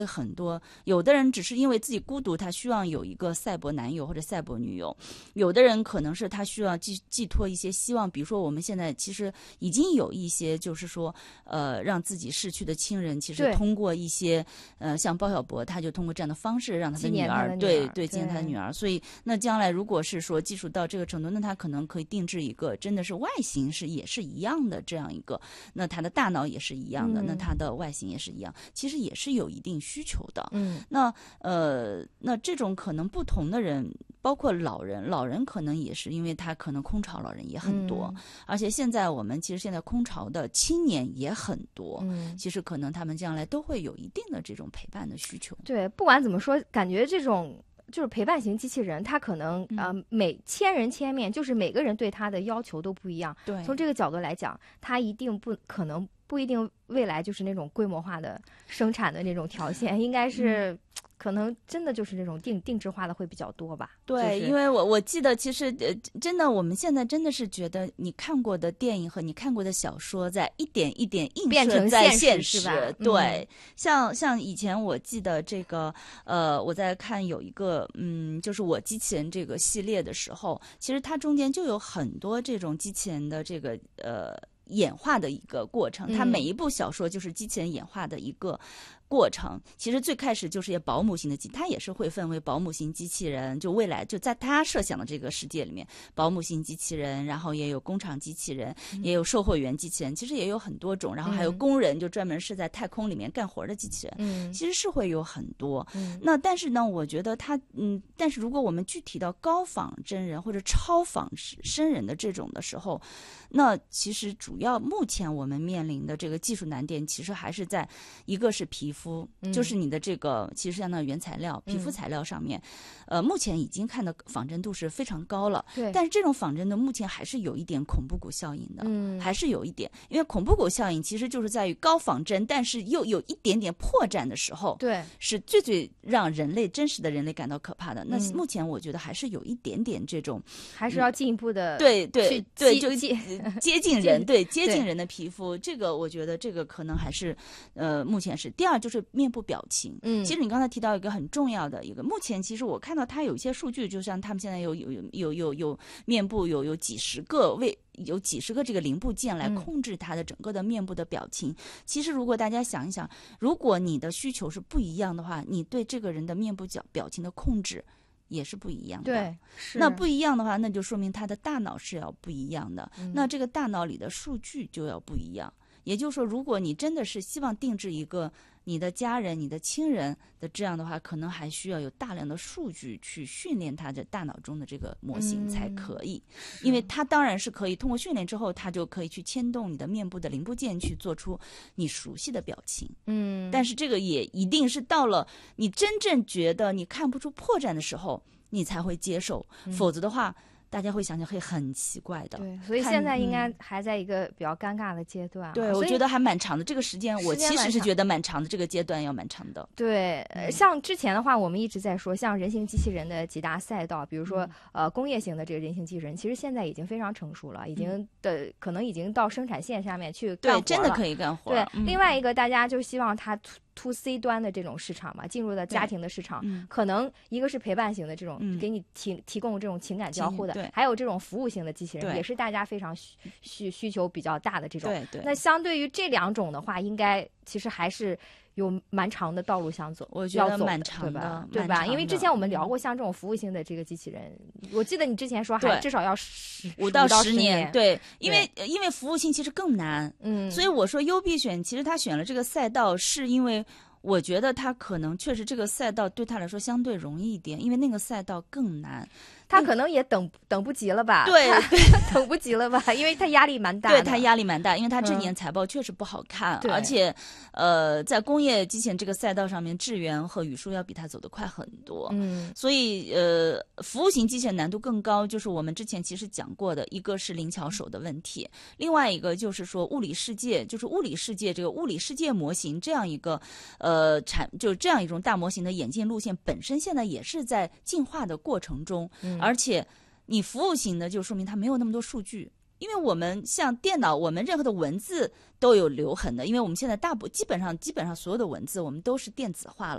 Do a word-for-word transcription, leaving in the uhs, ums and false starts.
很多，有的人只是因为自己孤独，他需要有一个赛博男友或者赛博女友；有的人可能是他需要寄寄托一些希望，比如说我们现在其实已经有一些，就是说，呃，让自己逝去的亲人，其实通过一些，呃，像包小柏，他就通过这样的方式让他的女儿，对对，纪念他的女儿。所以，那将来如果是说技术到这个程度，那他可能可以定制一个真的是外形是也是一样的这样一个，那他的大脑也是一样的，嗯、那他的外形也是一样，其实也是有一定需求的。 嗯， 那呃，那这种可能不同的人，包括老人，老人可能也是因为他可能空巢老人也很多， 嗯、 而且现在我们其实现在空巢的青年也很多， 嗯， 其实可能他们将来都会有一定的这种陪伴的需求。 对，不管怎么说，感觉这种就是陪伴型机器人，它可能、嗯、呃每千人千面，就是每个人对它的要求都不一样。 对， 从这个角度来讲，它一定不可能不一定未来就是那种规模化的生产的那种条线，应该是。嗯，可能真的就是这种定定制化的会比较多吧。 对， 就是、 因为我我记得其实呃，真的我们现在真的是觉得你看过的电影和你看过的小说，在一点一点映射在现实， 是吧？ 对， 嗯、 像像以前我记得这个呃，我在看有一个嗯，就是我机器人这个系列的时候，其实它中间就有很多这种机器人的这个呃演化的一个过程，它每一部小说就是机器人演化的一个。过程其实最开始就是一些保姆型的机，它也是会分为保姆型机器人，就未来就在它设想的这个世界里面，保姆型机器人，然后也有工厂机器人，嗯、也有售货员机器人，其实也有很多种，然后还有工人，嗯、就专门是在太空里面干活的机器人， 嗯， 其实是会有很多。 嗯、 那但是呢，我觉得它，嗯，但是如果我们具体到高仿真人或者超仿真人的这种的时候，那其实主要目前我们面临的这个技术难点，其实还是在一个是皮肤。就是你的这个其实相当于原材料皮肤材料上面，嗯、呃，目前已经看的仿真度是非常高了， 对， 但是这种仿真的目前还是有一点恐怖谷效应的， 嗯， 还是有一点，因为恐怖谷效应其实就是在于高仿真，但是又有一点点破绽的时候， 对， 是最最让人类真实的人类感到可怕的。那嗯、 目前我觉得还是有一点点这种， 还是要进一步的、 嗯，对对对，就接接近人，对接近人的皮肤，这个我觉得这个可能还是呃目前是。第二就是面部表情， 嗯， 其实你刚才提到一个很重要的一个，目前其实我看到它有一些数据，就像他们现在有有有有有面部有有几十个位。有几十个这个零部件来控制它的整个的面部的表情，嗯、其实如果大家想一想，如果你的需求是不一样的话，你对这个人的面部表表情的控制也是不一样的。 对，是。 那不一样的话，那就说明他的大脑是要不一样的， 嗯、 那这个大脑里的数据就要不一样。也就是说，如果你真的是希望定制一个你的家人、你的亲人的这样的话，可能还需要有大量的数据去训练他的大脑中的这个模型才可以， 嗯、 因为它当然是可以通过训练之后，它就可以去牵动你的面部的零部件去做出你熟悉的表情。 嗯， 但是这个也一定是到了你真正觉得你看不出破绽的时候，你才会接受， 嗯、 否则的话。大家会想想会很奇怪的， 对，所以现在应该还在一个比较尴尬的阶段。 嗯、对，我觉得还蛮长的，这个时间我其实是觉得蛮长的，这个阶段要蛮长的。 对，呃，像之前的话，我们一直在说，像人形机器人的几大赛道，比如说、嗯、呃工业型的这个人形机器人，其实现在已经非常成熟了，已经的、嗯、可能已经到生产线上面去干活了， 对，真的可以干活。 对， 嗯、 另外一个大家就希望它。to C 端的这种市场嘛，进入了家庭的市场， 嗯、 可能一个是陪伴型的这种， 嗯、 给你提提供这种情感交互的， 对， 还有这种服务型的机器人，也是大家非常需需需求比较大的这种。 对对。 那相对于这两种的话，应该其实还是有蛮长的道路想走， 我觉得蛮长的， 对吧？ 对吧？因为之前我们聊过像这种服务型的这个机器人，嗯、我记得你之前说还至少要十五到十年， 对，因为因为服务型其实更难， 嗯， 所以我说优必选，其实他选了这个赛道是因为。我觉得他可能确实这个赛道对他来说相对容易一点，因为那个赛道更难。 他可能也等等不及了吧？ 对， 等不及了吧？因为他压力蛮大的。 对，他压力蛮大，因为他这年财报确实不好看， 嗯、 而且，呃，在工业机器人这个赛道上面，智源和宇树要比他走得快很多。 嗯， 所以呃，服务型机器人难度更高，就是我们之前其实讲过的，一个是灵巧手的问题，另外一个就是说物理世界，就是物理世界这个物理世界模型这样一个呃产，就这样一种大模型的演进路线本身现在也是在进化的过程中。 嗯， 而且你服务型的就说明它没有那么多数据， 因为我们像电脑，我们任何的文字都有留痕的，因为我们现在大部基本上基本上所有的文字我们都是电子化了。